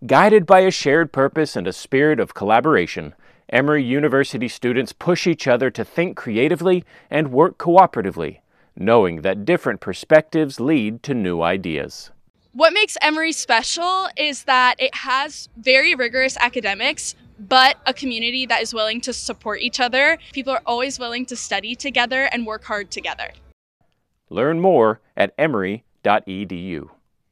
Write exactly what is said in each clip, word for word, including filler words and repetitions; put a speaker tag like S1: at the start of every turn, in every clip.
S1: Guided by a shared purpose and a spirit of collaboration, Emory University students push each other to think creatively and work cooperatively, knowing that different perspectives lead to new ideas.
S2: What makes Emory special is that it has very rigorous academics, but a community that is willing to support each other. People are always willing to study together and work hard together.
S1: Learn more at emory dot e d u.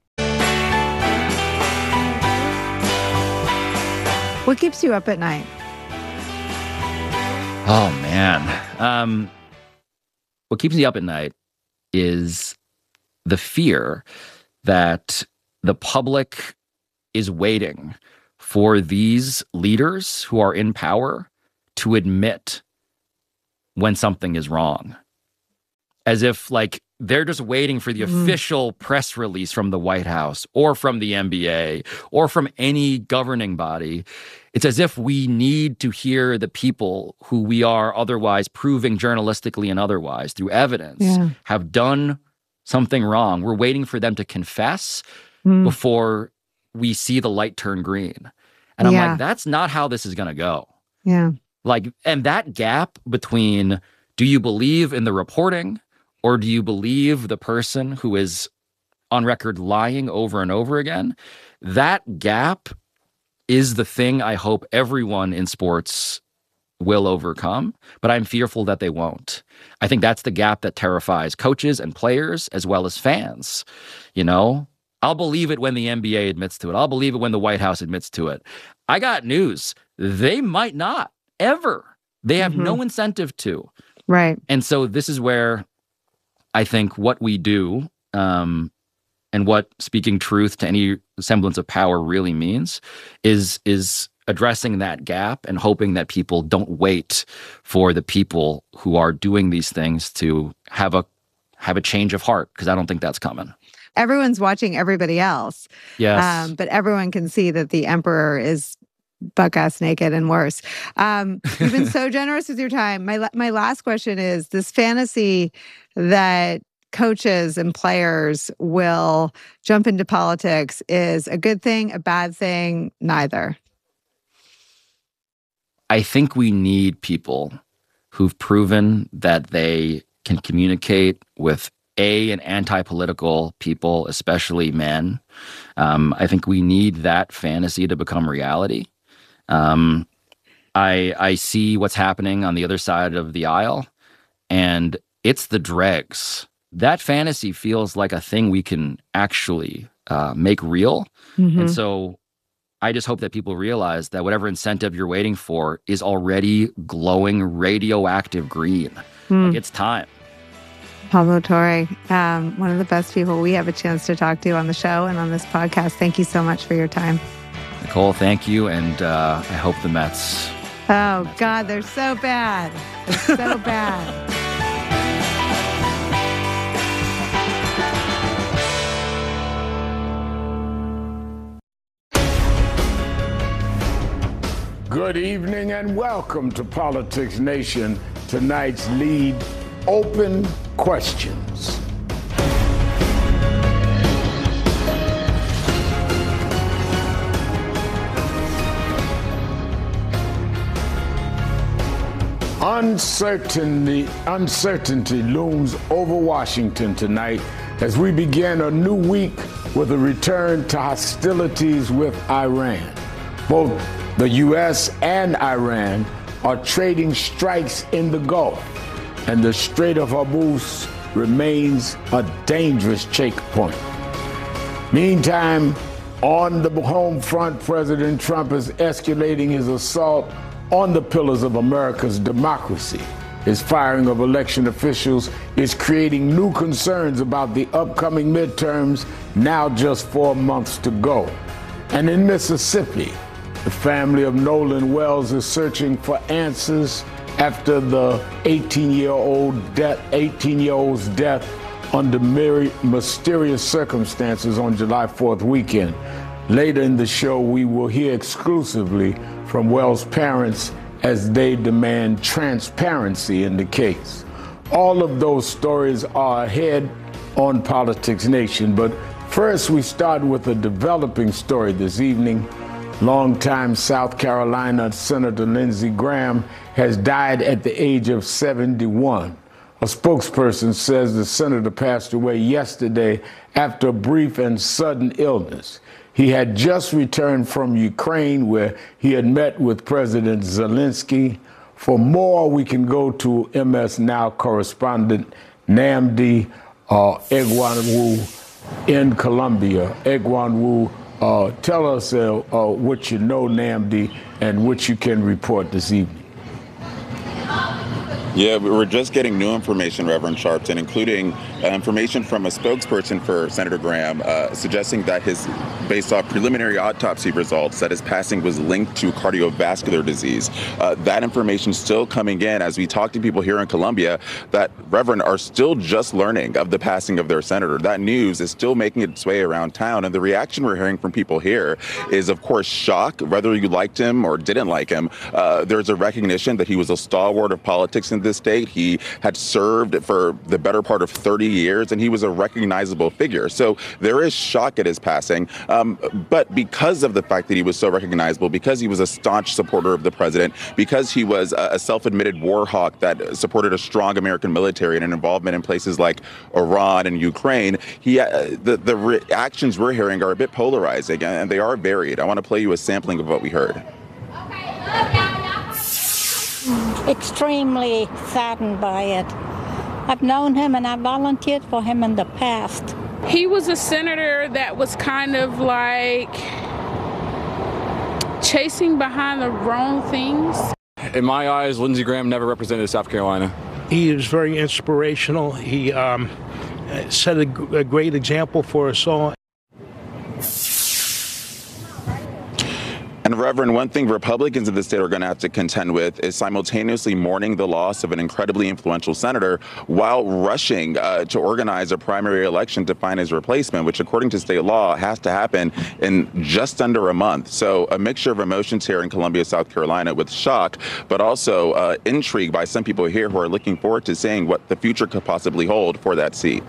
S3: What keeps you up at night?
S4: Oh, man. Um, what keeps me up at night is the fear that the public is waiting for these leaders who are in power to admit when something is wrong. As if, like, they're just waiting for the mm. official press release from the White House or from the N B A or from any governing body. It's as if we need to hear the people who we are otherwise proving journalistically and otherwise through evidence yeah. have done something wrong. We're waiting for them to confess mm. before we see the light turn green. And I'm yeah. like, that's not how this is going to go.
S3: Yeah.
S4: Like, and that gap between, do you believe in the reporting or do you believe the person who is on record lying over and over again? That gap is the thing I hope everyone in sports will overcome, but I'm fearful that they won't. I think that's the gap that terrifies coaches and players as well as fans. You know, I'll believe it when the N B A admits to it. I'll believe it when the White House admits to it. I got news. They might not, ever. They have mm-hmm. no incentive to.
S3: Right.
S4: And so this is where I think what we do um, and what speaking truth to any semblance of power really means is is addressing that gap and hoping that people don't wait for the people who are doing these things to have a have a change of heart, because I don't think that's coming.
S3: Everyone's watching everybody else.
S4: Yes.
S3: Um, but everyone can see that the emperor is buck-ass naked and worse. Um, you've been so generous with your time. My, my last question is, this fantasy that coaches and players will jump into politics is a good thing, a bad thing, neither?
S4: I think we need people who've proven that they can communicate with A, and anti-political people, especially men. Um, I think we need that fantasy to become reality. Um, I I see what's happening on the other side of the aisle, and it's the dregs. That fantasy feels like a thing we can actually uh, make real. Mm-hmm. And so I just hope that people realize that whatever incentive you're waiting for is already glowing radioactive green. Mm. Like, it's time.
S3: Pablo Torre, um, one of the best people we have a chance to talk to on the show and on this podcast. Thank you so much for your time.
S4: Nicole, thank you. And uh, I hope the Mets...
S3: Oh, Mets God, they're so bad. They're so bad.
S5: Good evening and welcome to Politics Nation. Tonight's lead, open questions. Uncertainty, uncertainty looms over Washington tonight as we begin a new week with a return to hostilities with Iran. Both the U S and Iran are trading strikes in the Gulf, and the Strait of Hormuz remains a dangerous choke point. Meantime, on the home front, President Trump is escalating his assault on the pillars of America's democracy. His firing of election officials is creating new concerns about the upcoming midterms, now just four months to go. And in Mississippi, the family of Nolan Wells is searching for answers after the eighteen-year-old death, eighteen-year-old's death under mysterious circumstances on July fourth weekend. Later in the show, we will hear exclusively from Wells' parents as they demand transparency in the case. All of those stories are ahead on Politics Nation, but First, we start with a developing story this evening. Longtime South Carolina Senator Lindsey Graham has died at the age of seventy-one. A spokesperson says the senator passed away yesterday after a brief and sudden illness. He had just returned from Ukraine, where he had met with President Zelensky. For more, we can go to M S Now correspondent Nnamdi uh, Egwuonwu in Colombia. Egwuonwu, uh, tell us uh, uh, what you know, Nnamdi, and what you can report this evening.
S6: Yeah, we're just getting new information, Reverend Sharpton, including uh, information from a spokesperson for Senator Graham, uh, suggesting that his, based off preliminary autopsy results, that his passing was linked to cardiovascular disease. Uh, that information still coming in as we talk to people here in Colombia that, Reverend, are still just learning of the passing of their senator. That news is still making its way around town, and the reaction we're hearing from people here is, of course, shock. Whether you liked him or didn't like him, uh, there's a recognition that he was a stalwart of politics in this state. He had served for the better part of thirty years, and he was a recognizable figure. So there is shock at his passing. Um, but because of the fact that he was so recognizable, because he was a staunch supporter of the president, because he was a self-admitted war hawk that supported a strong American military and an involvement in places like Iran and Ukraine, he uh, the, the reactions we're hearing are a bit polarizing, and they are varied. I want to play you a sampling of what we heard.
S7: Extremely saddened by it. I've known him and I volunteered for him in the past.
S8: He was a senator that was kind of like chasing behind the wrong things.
S9: In my eyes, Lindsey Graham never represented South Carolina.
S10: He is very inspirational. He um, set a, a great example for us all.
S6: And Reverend, one thing Republicans in the state are going to have to contend with is simultaneously mourning the loss of an incredibly influential senator while rushing uh, to organize a primary election to find his replacement, which according to state law has to happen in just under a month. So a mixture of emotions here in Columbia, South Carolina, with shock, but also uh, intrigue by some people here who are looking forward to seeing what the future could possibly hold for that seat.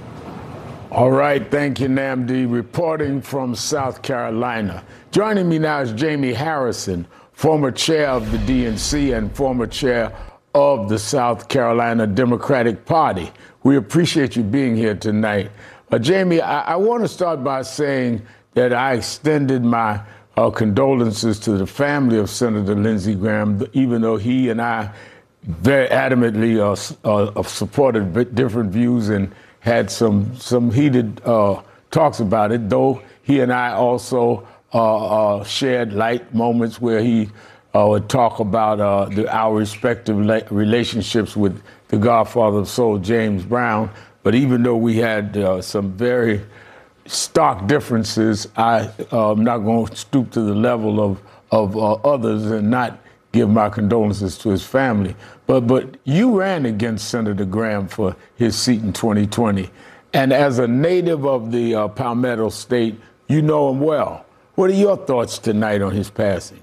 S5: All right, thank you, Nnamdi. Reporting from South Carolina. Joining me now is Jamie Harrison, former chair of the D N C and former chair of the South Carolina Democratic Party. We appreciate you being here tonight. Uh, Jamie, I, I want to start by saying that I extended my uh, condolences to the family of Senator Lindsey Graham, even though he and I very adamantly uh, uh, supported different views and had some some heated uh, talks about it, though he and I also uh, uh, shared light moments where he uh, would talk about uh, the, our respective relationships with the godfather of soul, James Brown. But even though we had uh, some very stark differences, I, uh, I'm not going to stoop to the level of, of uh, others and not give my condolences to his family. But but you ran against Senator Graham for his seat in twenty twenty. And as a native of the uh, Palmetto State, you know him well. What are your thoughts tonight on his passing?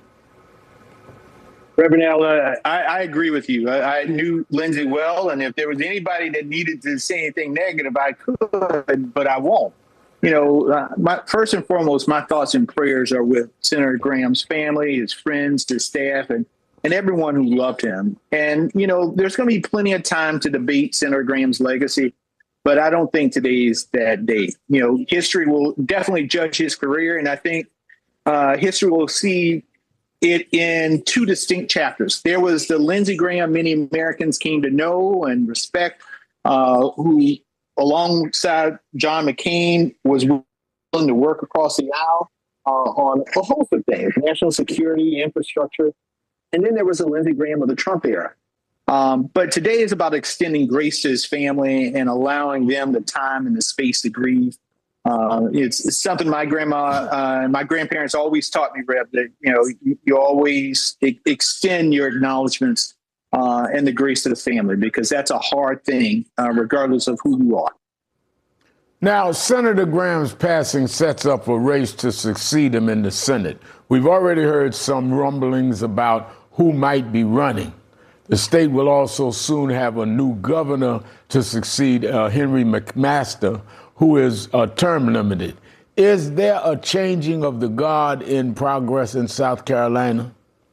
S11: Reverend Al, uh, I, I agree with you. I, I knew Lindsey well, and if there was anybody that needed to say anything negative, I could, but I won't. You know, uh, my, first and foremost, my thoughts and prayers are with Senator Graham's family, his friends, his staff, and and everyone who loved him. And, you know, there's going to be plenty of time to debate Senator Graham's legacy, but I don't think today's that day. You know, history will definitely judge his career, and I think uh, history will see it in two distinct chapters. There was the Lindsey Graham many Americans came to know and respect, uh, who, alongside John McCain, was willing to work across the aisle uh, on a host of things, national security, infrastructure. And then there was the Lindsey Graham of the Trump era. Um, but today is about extending grace to his family and allowing them the time and the space to grieve. Uh, it's, it's something my grandma uh, and my grandparents always taught me, Rev, that, you know, you, you always e- extend your acknowledgments uh, and the grace to the family, because that's a hard thing, uh, regardless of who you are.
S5: Now, Senator Graham's passing sets up a race to succeed him in the Senate. We've already heard some rumblings about who might be running. The state will also soon have a new governor to succeed uh, Henry McMaster, who is uh, term limited. Is there a changing of the guard in progress in South Carolina?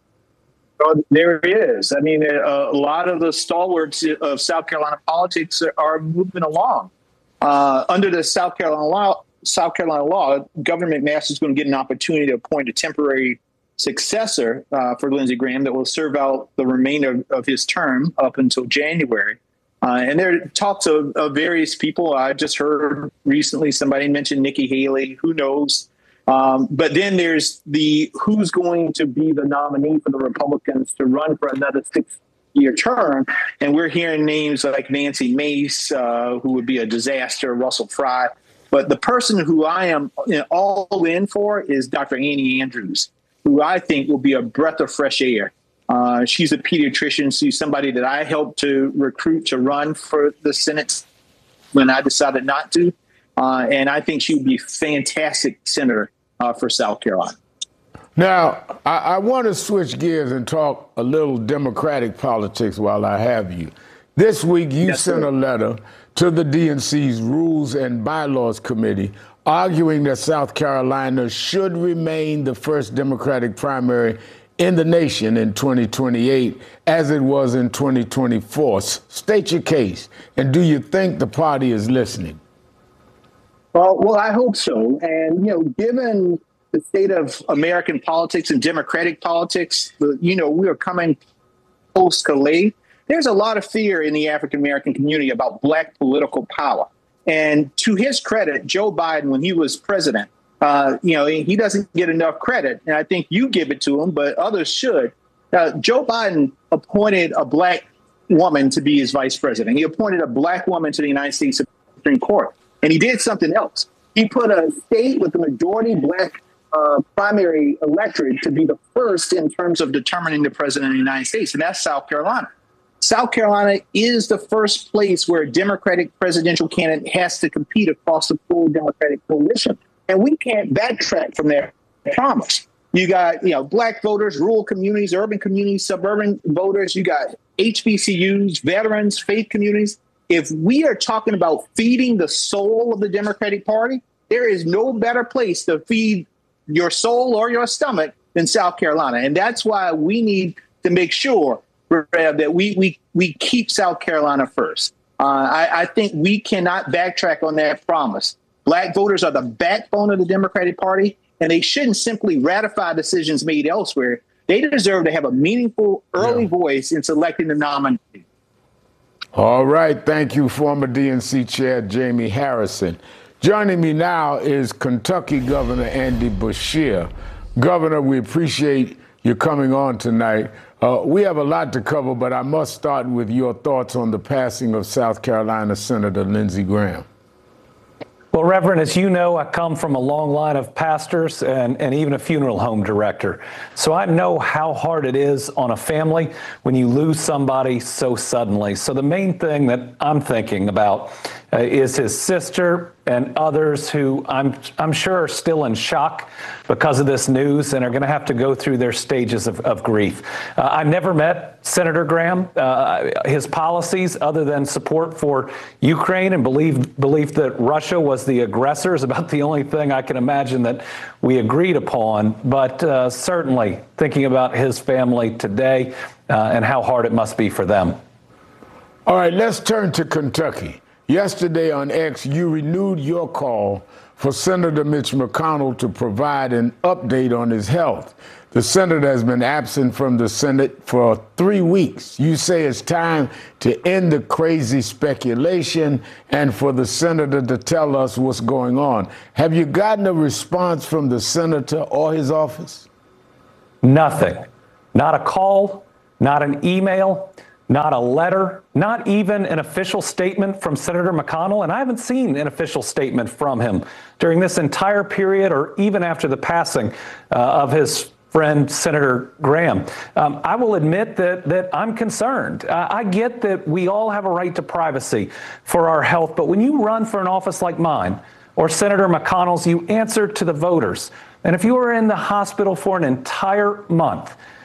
S11: Well, there is. I mean, a, a lot of the stalwarts of South Carolina politics are, are moving along. Uh, under the South Carolina law, South Carolina law, Governor McMaster is going to get an opportunity to appoint a temporary successor uh, for Lindsey Graham that will serve out the remainder of, of his term up until January. Uh, and there are talks of, of various people. I just heard recently somebody mention Nikki Haley. Who knows? Um, but then there's the who's going to be the nominee for the Republicans to run for another six-year term. And we're hearing names like Nancy Mace, uh, who would be a disaster, Russell Fry. But the person who I am all in for is Doctor Annie Andrews, who I think will be a breath of fresh air. Uh, she's a pediatrician. She's somebody that I helped to recruit to run for the Senate when I decided not to. Uh, and I think she would be a fantastic senator uh, for South Carolina.
S5: Now, I, I want to switch gears and talk a little Democratic politics while I have you. This week, you yes, sent sir. a letter to the D N C's Rules and Bylaws Committee arguing that South Carolina should remain the first Democratic primary in the nation in twenty twenty-eight, as it was in twenty twenty-four. State your case, and do you think the party is listening?
S11: Well, well, I hope so. And, you know, given the state of American politics and Democratic politics, you know, we are coming post-Calais. There's a lot of fear in the African-American community about black political power. And to his credit, Joe Biden, when he was president, uh, you know, he doesn't get enough credit. And I think you give it to him, but others should. Uh, Joe Biden appointed a black woman to be his vice president. He appointed a black woman to the United States Supreme Court. And he did something else. He put a state with a majority black uh, primary electorate to be the first in terms of determining the president of the United States, and that's South Carolina. South Carolina is the first place where a Democratic presidential candidate has to compete across the full Democratic coalition. And we can't backtrack from their promise. You got, you know, black voters, rural communities, urban communities, suburban voters. You got H B C Us, veterans, faith communities. If we are talking about feeding the soul of the Democratic Party, there is no better place to feed your soul or your stomach than South Carolina. And that's why we need to make sure that we we we keep South Carolina first. Uh, I, I think we cannot backtrack on that promise. Black voters are the backbone of the Democratic Party, and they shouldn't simply ratify decisions made elsewhere. They deserve to have a meaningful early yeah. voice in selecting the nominee.
S5: All right. Thank you, former D N C Chair Jamie Harrison. Joining me now is Kentucky Governor Andy Beshear. Governor, we appreciate you coming on tonight. Uh, we have a lot to cover, but I must start with your thoughts on the passing of South Carolina Senator Lindsey Graham.
S12: Well, Reverend, as you know, I come from a long line of pastors and, and even a funeral home director. So I know how hard it is on a family when you lose somebody so suddenly. So the main thing that I'm thinking about uh, is his sister and others who I'm I'm sure are still in shock because of this news and are going to have to go through their stages of, of grief. Uh, I never met Senator Graham. Uh, his policies, other than support for Ukraine and believe belief that Russia was the aggressor, is about the only thing I can imagine that we agreed upon. But uh, certainly thinking about his family today uh, and how hard it must be for them.
S5: All right, let's turn to Kentucky. Yesterday on X, you renewed your call for Senator Mitch McConnell to provide an update on his health. The senator has been absent from the Senate for three weeks. You say it's time to end the crazy speculation and for the senator to tell us what's going on. Have you gotten a response from the senator or his office?
S12: Nothing. Not a call, not an email, not a letter, not even an official statement from Senator McConnell. And I haven't seen an official statement from him during this entire period or even after the passing uh, of his friend, Senator Graham. Um, I will admit that that I'm concerned. Uh, I get that we all have a right to privacy for our health, but when you run for an office like mine or Senator McConnell's, you answer to the voters. And if you are in the hospital for an entire month,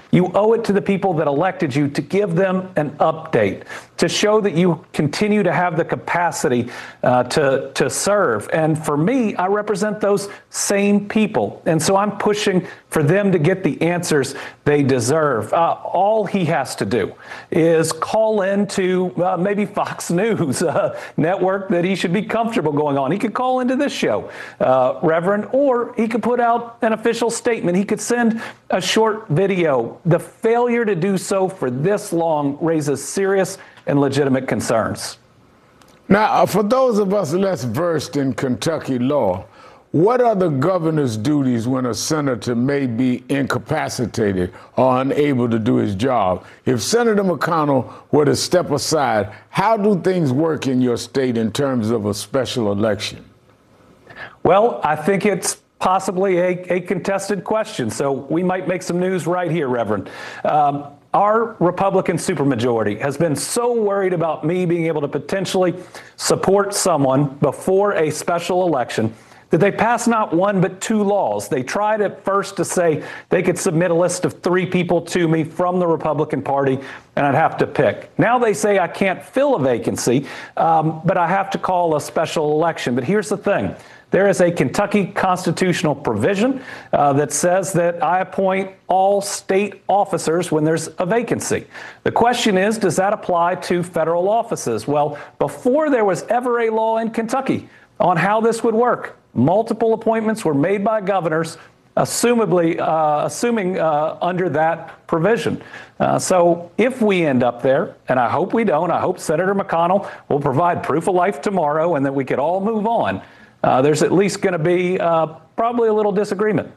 S12: You owe it to the people that elected you to give them an update, to show that you continue to have the capacity uh, to, to serve. And for me, I represent those same people. And so I'm pushing for them to get the answers they deserve. Uh, all he has to do is call into uh, maybe Fox News, a network that he should be comfortable going on. He could call into this show, uh, Reverend, or he could put out an official statement. He could send a short video. The failure to do so for this long raises serious and legitimate concerns.
S5: Now, uh, for those of us less versed in Kentucky law, what are the governor's duties when a senator may be incapacitated or unable to do his job? If Senator McConnell were to step aside, how do things work in your state in terms of a special election?
S12: Well, I think it's possibly a, a contested question, so we might make some news right here, Reverend. Um, Our Republican supermajority has been so worried about me being able to potentially support someone before a special election that they passed not one but two laws. They tried at first to say they could submit a list of three people to me from the Republican Party, and I'd have to pick. Now they say I can't fill a vacancy, um, but I have to call a special election. But here's the thing. There is a Kentucky constitutional provision uh, that says that I appoint all state officers when there's a vacancy. The question is, does that apply to federal offices? Well, before there was ever a law in Kentucky on how this would work, multiple appointments were made by governors, assumably, uh, assuming uh, under that provision. Uh, so if we end up there, and I hope we don't, I hope Senator McConnell will provide proof of life tomorrow and that we could all move on. Uh, there's at least going to be uh, probably a little disagreement.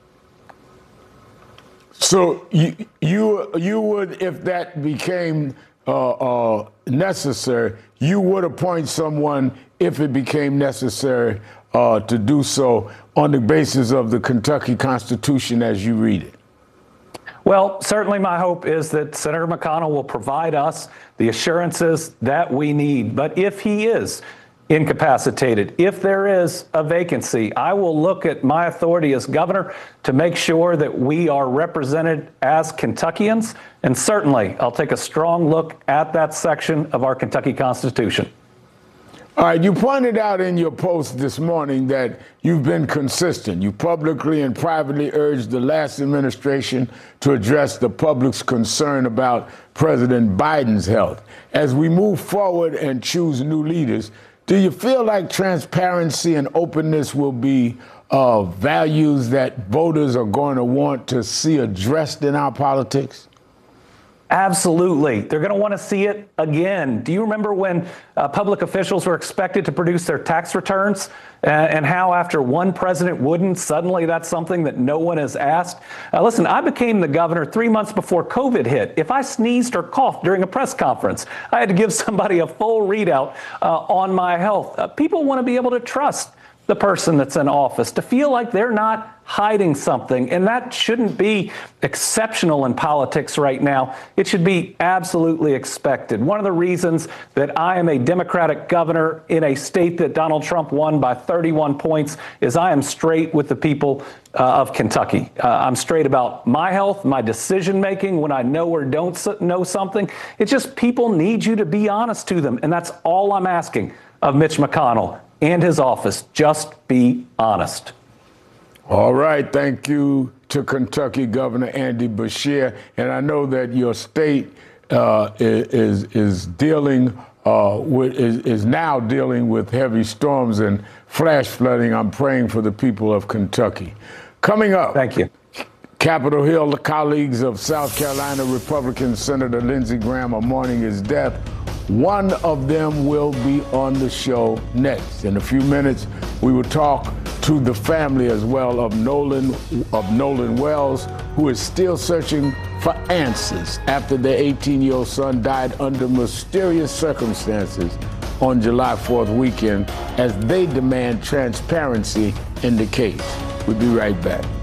S5: So you you you would, if that became uh, uh, necessary, you would appoint someone if it became necessary uh, to do so on the basis of the Kentucky Constitution as you read it.
S12: Well, certainly my hope is that Senator McConnell will provide us the assurances that we need. But if he is incapacitated, if there is a vacancy, I will look at my authority as governor to make sure that we are represented as Kentuckians. And certainly I'll take a strong look at that section of our Kentucky Constitution.
S5: All right, you pointed out in your post this morning that you've been consistent. You publicly and privately urged the last administration to address the public's concern about President Biden's health. As we move forward and choose new leaders, do you feel like transparency and openness will be uh, values that voters are going to want to see addressed in our politics?
S12: Absolutely. They're going to want to see it again. Do you remember when uh, public officials were expected to produce their tax returns uh, and how after one president wouldn't, suddenly that's something that no one has asked? Uh, listen, I became the governor three months before COVID hit. If I sneezed or coughed during a press conference, I had to give somebody a full readout uh, on my health. Uh, people want to be able to trust the person that's in office, to feel like they're not hiding something. And that shouldn't be exceptional in politics right now. It should be absolutely expected. One of the reasons that I am a Democratic governor in a state that Donald Trump won by thirty-one points is I am straight with the people uh, of Kentucky. Uh, I'm straight about my health, my decision making when I know or don't know something. It's just people need you to be honest to them. And that's all I'm asking of Mitch McConnell and his office. Just be honest.
S5: All right. Thank you to Kentucky Governor Andy Beshear. And I know that your state uh, is is dealing uh, with is, is now dealing with heavy storms and flash flooding. I'm praying for the people of Kentucky. Coming up.
S12: Thank you.
S5: Capitol Hill colleagues of South Carolina Republican Senator Lindsey Graham are mourning his death. One of them will be on the show next. In a few minutes, we will talk to the family as well of Nolan of Nolan Wells, who is still searching for answers after their eighteen-year-old son died under mysterious circumstances on July fourth weekend, as they demand transparency in the case. We'll be right back.